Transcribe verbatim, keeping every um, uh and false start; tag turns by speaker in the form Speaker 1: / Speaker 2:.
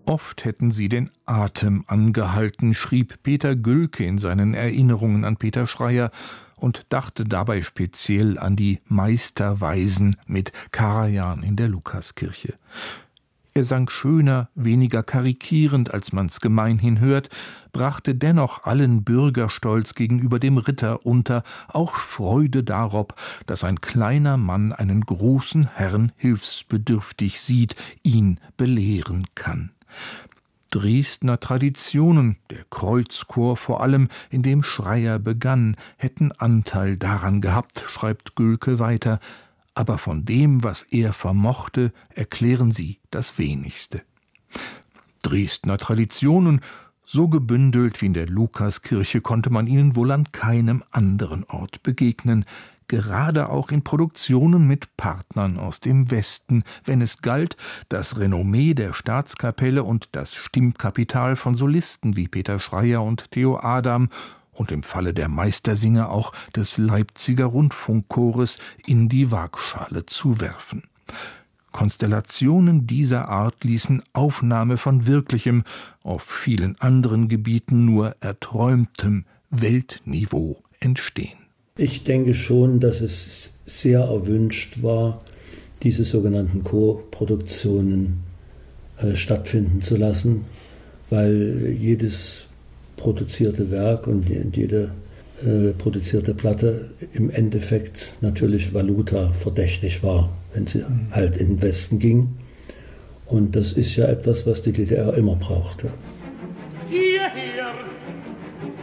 Speaker 1: Oft hätten sie den Atem angehalten, schrieb Peter Gülke in seinen Erinnerungen an Peter Schreyer und dachte dabei speziell an die Meisterweisen mit Karajan in der Lukaskirche. Er sang schöner, weniger karikierend, als man's gemeinhin hört, brachte dennoch allen Bürgerstolz gegenüber dem Ritter unter, auch Freude darob, dass ein kleiner Mann einen großen Herrn hilfsbedürftig sieht, ihn belehren kann. Dresdner Traditionen, der Kreuzchor vor allem, in dem Schreyer begann, hätten Anteil daran gehabt, schreibt Gülke weiter, aber von dem, was er vermochte, erklären sie das wenigste. Dresdner Traditionen, so gebündelt wie in der Lukaskirche, konnte man ihnen wohl an keinem anderen Ort begegnen, gerade auch in Produktionen mit Partnern aus dem Westen, wenn es galt, das Renommee der Staatskapelle und das Stimmkapital von Solisten wie Peter Schreyer und Theo Adam und im Falle der Meistersinger auch des Leipziger Rundfunkchores in die Waagschale zu werfen. Konstellationen dieser Art ließen Aufnahme von wirklichem, auf vielen anderen Gebieten nur erträumtem Weltniveau entstehen.
Speaker 2: Ich denke schon, dass es sehr erwünscht war, diese sogenannten Co-Produktionen äh, stattfinden zu lassen, weil jedes produzierte Werk und jede äh, produzierte Platte im Endeffekt natürlich Valuta verdächtig war, wenn sie halt in den Westen ging. Und das ist ja etwas, was die D D R immer brauchte.